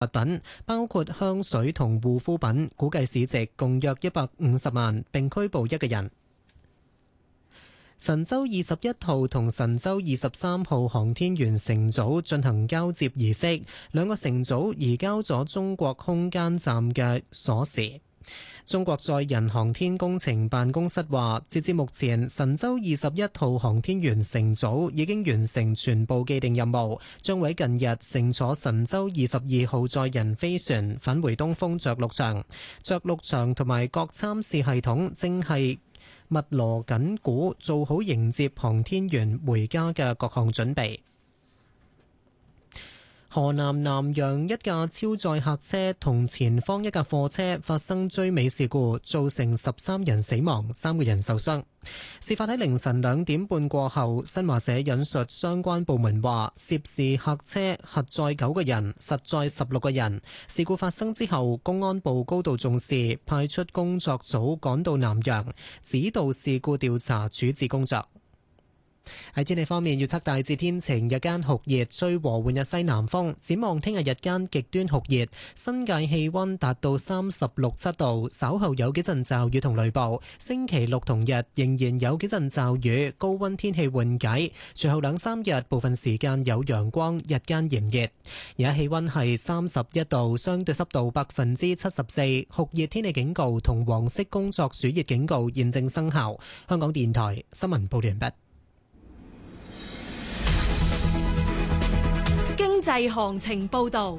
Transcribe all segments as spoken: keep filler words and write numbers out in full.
物品，包括香水同護膚品，估計市值共約一百五十萬，並拘捕一個人。神舟二十一號同神舟二十三號航天員乘組進行交接儀式，兩個乘組移交咗中國空間站嘅鎖匙。中國載人航天工程辦公室話，截至目前，神舟二十一號航天員乘組已經完成全部既定任務，將喺近日乘坐神舟二十二號載人飛船返回東風着陸場。着陸場同埋各參試系統正係密鑼緊鼓，做好迎接航天員回家嘅各項準備。河南南陽一架超載客車同前方一架貨車發生追尾事故，造成十三人死亡，三個人受傷。事發喺凌晨兩點半過後，新華社引述相關部門話，涉事客車核載九個人，實載十六個人。事故發生之後，公安部高度重視，派出工作組趕到南陽，指導事故調查處置工作。喺天氣方面，預測大致天晴，日間酷熱，吹和緩日西南風。展望聽日日間極端酷熱，新界氣溫達到三十六七度，稍後有幾陣驟雨同雷暴。星期六同日仍然有幾陣驟雨，高溫天氣緩解。隨後兩三日部分時間有陽光，日間炎熱。而家氣溫係三十一度，相對濕度百分之七十四，酷熱天氣警告同黃色工作暑熱警告現正生效。香港電台新聞報完畢。 經濟行情報導。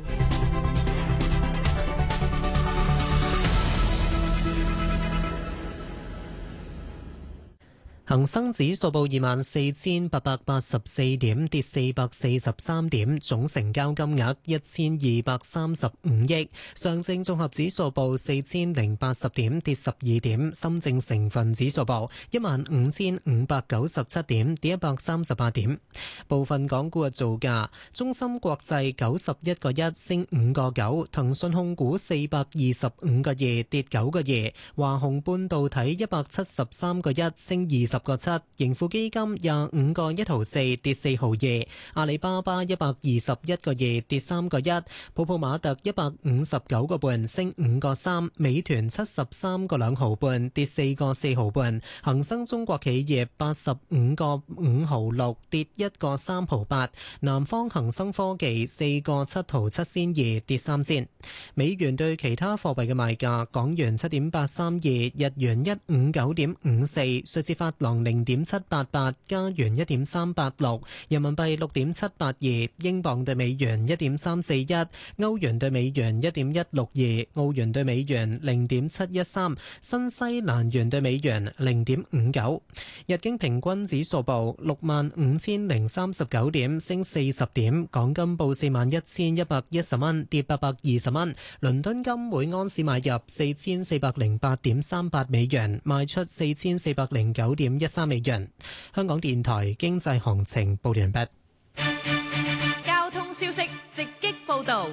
恒生指數報二萬四千八百八十四點，跌四百四十三點，總成交金額一千二百三十五億。上證綜合指數報四千零八十點，跌十二點。深證成分指數報一萬五千五百九十七點，跌一百三十八點。部分港股嘅造價：中芯國際九十一個一升五個九，騰訊控股四百二十五個二跌九個二，華虹半導體一百七十三個一升二十個七，盈富基金廿五個一毫四跌四毫二，阿里巴巴一百二十一個二跌三個一，普普馬特一百五十九個半升五個三，美團七十三個兩毫半跌四個四毫半，恒生中國企業八十五個五毫六跌一個三毫八，南方恒生科技四個七毫七仙二跌三仙。美元對其他貨幣嘅賣價：港元七點八三二，日元一五九點五四，瑞士法郎零點七八八，加元一點三八六，人民幣六點七八二，英鎊對美元一點三四一，歐元對美元一點一六二，澳元對美元零點七一三，新西蘭元對美元零點五九。日經平均指數報六萬五千零三十九點，升四十點。港金報四萬一千一百一十蚊，跌八百二十蚊。倫敦金每安士買入四千四百零八點三八美元，賣出四千四百零九點一三美元。香港電台經濟行情報完畢。 交通消息直擊報道。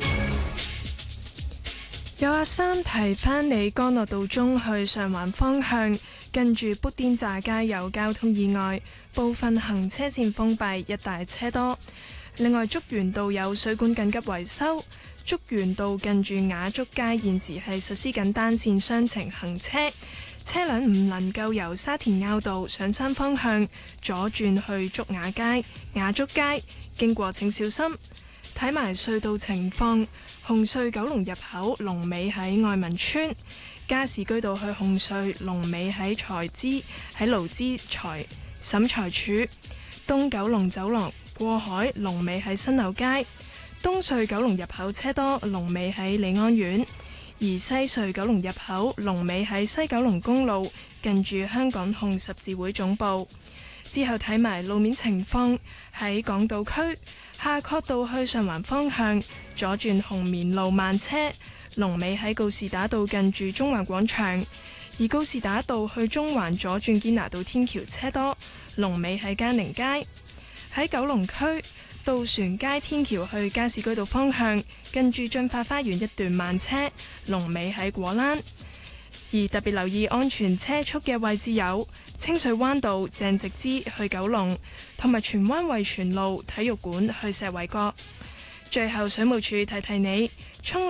有阿三提翻你，干諾道中去上環方向，近住砵甸乍街有交通意外，部分行車線封閉，一帶車多。另外，竹園道有水管緊急維修，竹園道近住雅竹街現時係實施緊單線雙程行車。車輛唔能夠由沙田坳道上山方向左轉去竹雅街、雅竹街，經過請小心。睇埋隧道情況，紅隧九龍入口龍尾喺愛民村，加士居道去紅隧龍尾喺財資喺勞資財審裁處，東九龍走廊過海龍尾喺新樓街，東隧九龍入口車多，龍尾喺利安苑。而西隧九龍入口龍尾喺西九龍公路近住香港紅十字會總部。之後睇埋路面情況，喺港島區夏慤道去上環方向左轉紅棉路慢車，龍尾喺告士打道近住中環廣場。而告士打道去中環左轉堅拿道天橋車多，龍尾喺嘉寧街。喺九龍區渡船街天橋去加士居道方向，近住駿發花園一段慢車，龍尾喺果欄。而特別留意安全車速嘅位置有清水灣道鄭直之去九龍，同埋荃灣惠荃路體育館去石圍角。最後水務署提提你， 沖